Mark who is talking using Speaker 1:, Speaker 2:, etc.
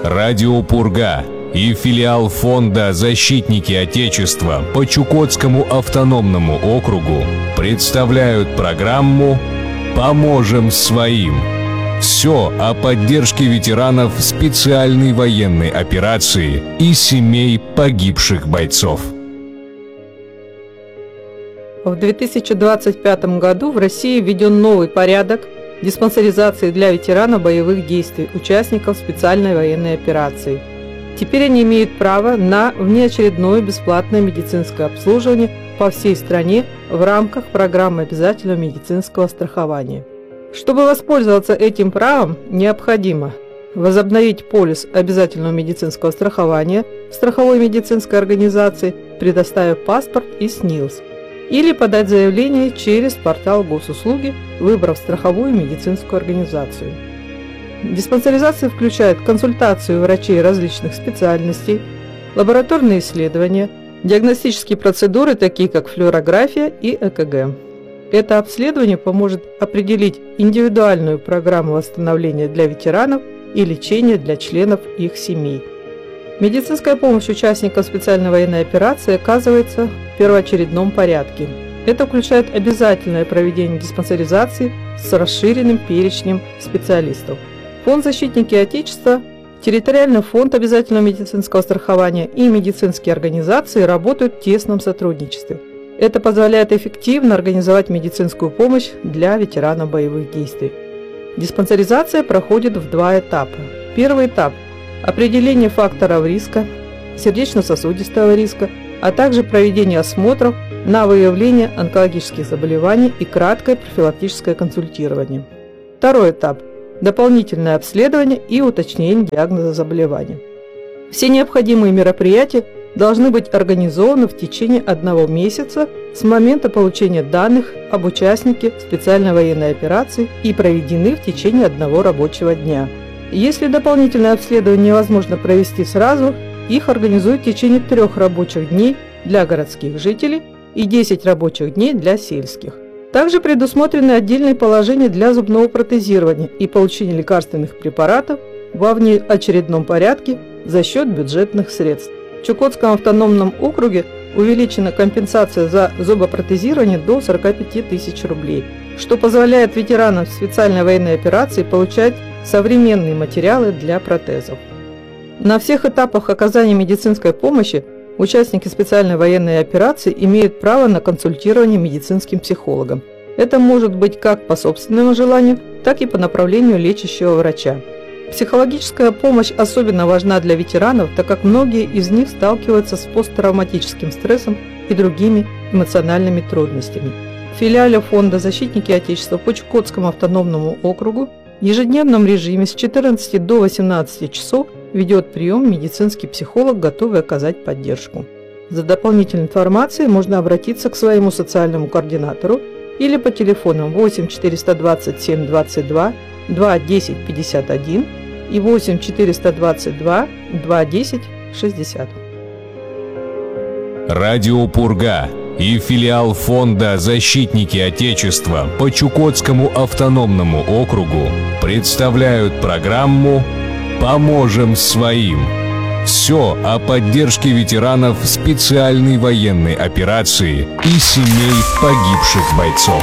Speaker 1: Радио «Пурга» и филиал фонда «Защитники Отечества» по Чукотскому автономному округу представляют программу «Поможем своим». Все о поддержке ветеранов специальной военной операции и семей погибших бойцов.
Speaker 2: В 2025 году в России введен новый порядок диспансеризации для ветеранов боевых действий, участников специальной военной операции. Теперь они имеют право на внеочередное бесплатное медицинское обслуживание по всей стране в рамках программы обязательного медицинского страхования. Чтобы воспользоваться этим правом, необходимо возобновить полис обязательного медицинского страхования в страховой медицинской организации, предоставив паспорт и СНИЛС, или подать заявление через портал госуслуги, выбрав страховую медицинскую организацию. Диспансеризация включает консультацию врачей различных специальностей, лабораторные исследования, диагностические процедуры, такие как флюорография и ЭКГ. Это обследование поможет определить индивидуальную программу восстановления для ветеранов и лечения для членов их семей. Медицинская помощь участникам специальной военной операции оказывается в первоочередном порядке. Это включает обязательное проведение диспансеризации с расширенным перечнем специалистов. Фонд «Защитники Отечества», территориальный фонд обязательного медицинского страхования и медицинские организации работают в тесном сотрудничестве. Это позволяет эффективно организовать медицинскую помощь для ветеранов боевых действий. Диспансеризация проходит в два этапа. Первый этап – определение факторов риска, сердечно-сосудистого риска, а также проведение осмотров на выявление онкологических заболеваний и краткое профилактическое консультирование. Второй этап – дополнительное обследование и уточнение диагноза заболевания. Все необходимые мероприятия должны быть организованы в течение 1 месяца с момента получения данных об участнике специальной военной операции и проведены в течение 1 рабочего дня. Если дополнительное обследование невозможно провести сразу, их организуют в течение 3 рабочих дней для городских жителей и 10 рабочих дней для сельских. Также предусмотрены отдельные положения для зубного протезирования и получения лекарственных препаратов во внеочередном порядке за счет бюджетных средств. В Чукотском автономном округе увеличена компенсация за зубопротезирование до 45 тысяч рублей, что позволяет ветеранам специальной военной операции получать современные материалы для протезов. На всех этапах оказания медицинской помощи участники специальной военной операции имеют право на консультирование медицинским психологом. Это может быть как по собственному желанию, так и по направлению лечащего врача. Психологическая помощь особенно важна для ветеранов, так как многие из них сталкиваются с посттравматическим стрессом и другими эмоциональными трудностями. В филиале фонда «Защитники Отечества» по Чукотскому автономному округу в ежедневном режиме с 14 до 18 часов ведет прием медицинский психолог, готовый оказать поддержку. За дополнительной информацией можно обратиться к своему социальному координатору или по телефонам 8 427 22 2 10 51 и 8 422 2 10 60.
Speaker 1: Радио «Пурга» и филиал фонда «Защитники Отечества» по Чукотскому автономному округу представляют программу «Поможем своим». Все о поддержке ветеранов специальной военной операции и семей погибших бойцов.